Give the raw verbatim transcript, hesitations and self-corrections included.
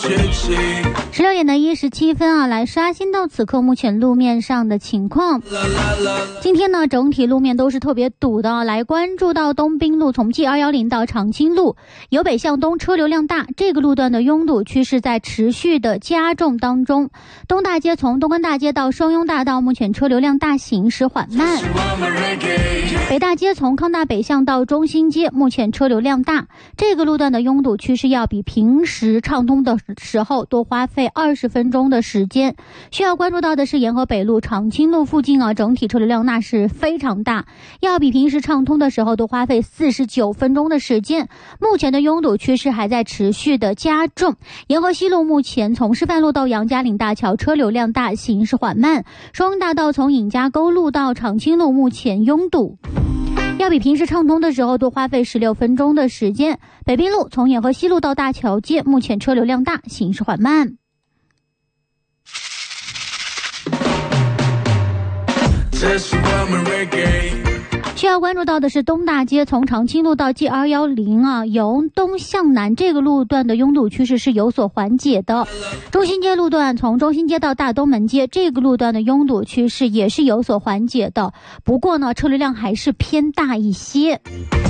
十六点的一十七分啊，来刷新到此刻目前路面上的情况。今天呢，整体路面都是特别堵的，来关注到东滨路从 G 二一零到长青路由北向东车流量大，这个路段的拥堵趋势在持续的加重当中。东大街从东关大街到双拥大道目前车流量大，行驶缓慢。北大街从康大北向到中心街目前车流量大，这个路段的拥堵趋势要比平时畅通的时候多花费二十分钟的时间。需要关注到的是沿河北路长青路附近啊，整体车流量那是非常大，要比平时畅通的时候多花费四十九分钟的时间。目前的拥堵趋势还在持续的加重。沿河西路目前从师范路到杨家岭大桥车流量大，行驶缓慢。双大道从尹家沟路到长青路目前拥堵，要比平时畅通的时候多花费十六分钟的时间。北滨路从沿河西路到大桥街目前车流量大，行驶缓慢。需要关注到的是东大街从长青路到 G 二一零啊，由东向南这个路段的拥堵趋势是有所缓解的。中心街路段从中心街到大东门街这个路段的拥堵趋势也是有所缓解的，不过呢，车流量还是偏大一些。